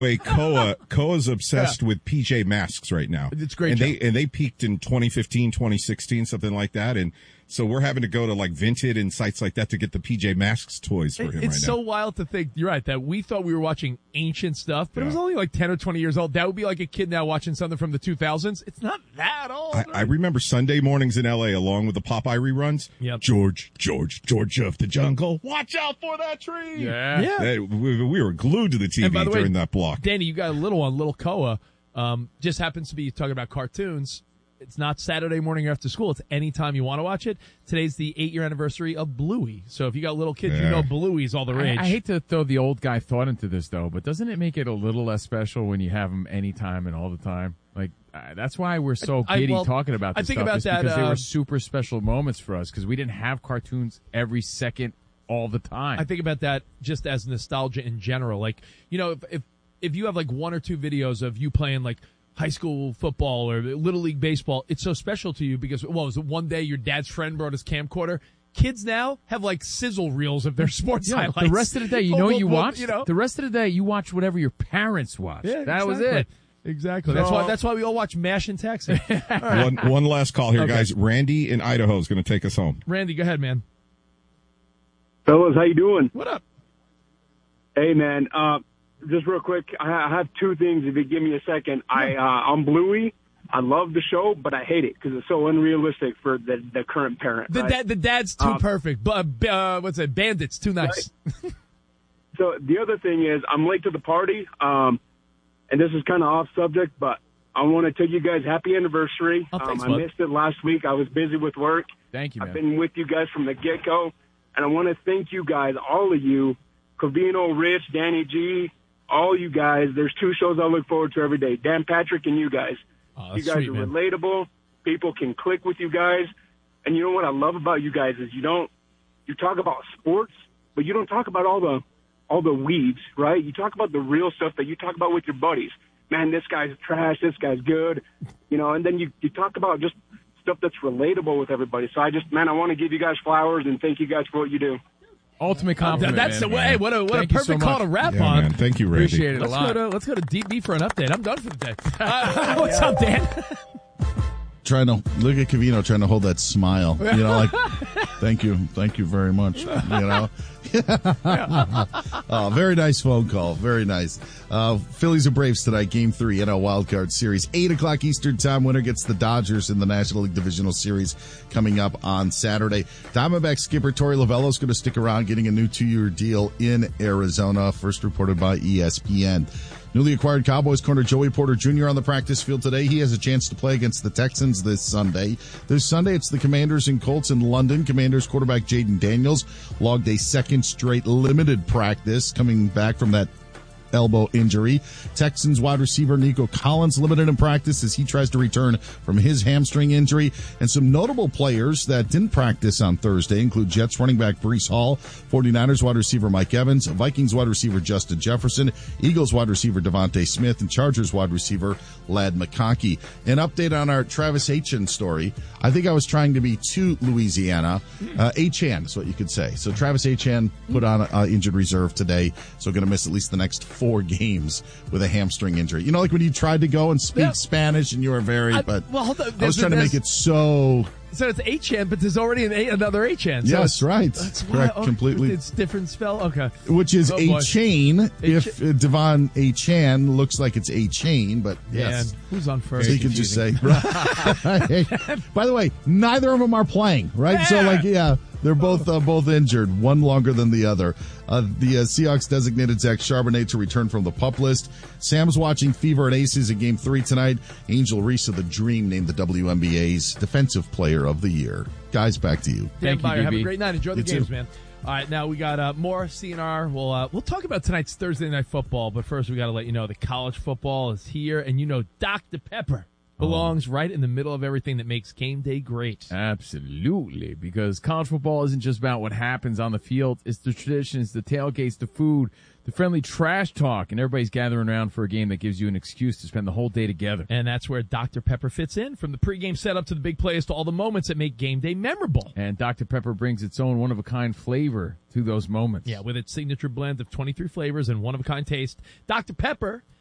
way, Koa's obsessed with PJ Masks right now. It's great. And they peaked in 2015, 2016, something like that. And so we're having to go to like Vinted and sites like that to get the PJ Masks toys for him right now. It's so wild to think, you're right, that we thought we were watching ancient stuff, but it was only like 10 or 20 years old. That would be like a kid now watching something from the 2000s. It's not that old. I remember Sunday mornings in L.A. along with the Popeye reruns. Yep. George of the Jungle. Watch out for that tree. Yeah. We were glued to the TV during that block. Danny, you got a little one, little Koa. Just happens to be talking about cartoons. It's not Saturday morning after school. It's any time you want to watch it. Today's the 8-year anniversary of Bluey. So if you got little kids, you know Bluey's all the rage. I hate to throw the old guy thought into this, though, but doesn't it make it a little less special when you have them anytime and all the time? Like, that's why we're so giddy talking about this stuff. Because they were super special moments for us because we didn't have cartoons every second all the time. I think about that just as nostalgia in general. Like, you know, if you have like one or two videos of you playing like high school football or Little League baseball, it's so special to you because, was it one day your dad's friend brought his camcorder? Kids now have like sizzle reels of their sports highlights. The rest of the day, you know what you watch? The rest of the day, you watch whatever your parents watch. Yeah, that was it. Exactly. That's why we all watch MASH and Texas. Right. One last call here, guys. Randy in Idaho is going to take us home. Randy, go ahead, man. Fellas, how you doing? What up? Hey, man. Just real quick, I have two things. If you give me a second, I'm Bluey. I love the show, but I hate it because it's so unrealistic for the current parent. The dad's too perfect. What's it? Bandit's too nice. Right? So the other thing is, I'm late to the party, and this is kind of off subject, but I want to tell you guys happy anniversary. Thanks, I missed it last week. I was busy with work. Thank you, man. I've been with you guys from the get-go, and I want to thank you guys, all of you, Covino, Rich, Danny G, all you guys. There's two shows I look forward to every day, Dan Patrick and you guys. You guys are relatable. People can click with you guys. And you know what I love about you guys is you talk about sports, but you don't talk about all the weeds, right? You talk about the real stuff that you talk about with your buddies. Man, this guy's trash, this guy's good, and then you talk about just stuff that's relatable with everybody. So I want to give you guys flowers and thank you guys for what you do. Ultimate compliment. That's the way. What a perfect call to wrap on. Man. Thank you, Randy. Appreciate it a lot. Let's go to DB for an update. I'm done for the day. What's up, Dan? Trying to look at Covino, trying to hold that smile. Thank you very much. Very nice phone call. Very nice. Phillies and Braves tonight, Game 3, NL Wildcard Series. 8 o'clock Eastern Time. Winner gets the Dodgers in the National League Divisional Series coming up on Saturday. Diamondback skipper Torey Lovullo is going to stick around, getting a new 2-year deal in Arizona. First reported by ESPN. Newly acquired Cowboys corner Joey Porter Jr. on the practice field today. He has a chance to play against the Texans this Sunday. This Sunday, it's the Commanders and Colts in London. Commanders quarterback Jaden Daniels logged a second straight limited practice coming back from that elbow injury. Texans wide receiver Nico Collins limited in practice as he tries to return from his hamstring injury. And some notable players that didn't practice on Thursday include Jets running back Breece Hall, 49ers wide receiver Mike Evans, Vikings wide receiver Justin Jefferson, Eagles wide receiver Devontae Smith, and Chargers wide receiver Ladd McConkey. An update on our Travis Etienne story. I think I was trying to be too Louisiana. Etienne is what you could say. So Travis Etienne put on injured reserve today, so going to miss at least the next 4 games with a hamstring injury. Like when you tried to go and speak Spanish and you were very, I was trying to make it so. So it's Etienne, but there's already another Etienne. So yes, right. That's correct. Completely. It's different spell. Okay. Which is A-Chain. If Devon A-Chan looks like it's A-Chain, but yes. Man, who's on first? So you can just say. By the way, neither of them are playing, right? So they're both injured, one longer than the other. The Seahawks designated Zach Charbonnet to return from the PUP list. Sam's watching Fever and Aces in Game 3 tonight. Angel Reese of the Dream named the WNBA's Defensive Player of the Year. Guys, back to you. Thank you, DB. Have a great night. Enjoy the games, too. man. All right, now we got more CNR. We'll talk about tonight's Thursday Night Football, but first we got to let you know that college football is here, and Dr. Pepper. belongs right in the middle of everything that makes game day great. Absolutely, because college football isn't just about what happens on the field. It's the traditions, the tailgates, the food, the friendly trash talk, and everybody's gathering around for a game that gives you an excuse to spend the whole day together. And that's where Dr. Pepper fits in, from the pregame setup to the big plays to all the moments that make game day memorable. And Dr. Pepper brings its own one-of-a-kind flavor to those moments. Yeah, with its signature blend of 23 flavors and one-of-a-kind taste, Dr. Pepper